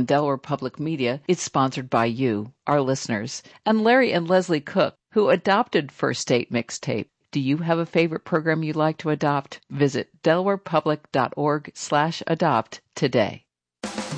on Delaware Public Media is sponsored by you, our listeners, and Larry and Leslie Cook, who adopted First State Mixtape. Do you have a favorite program you'd like to adopt? Visit delawarepublic.org/adopt today.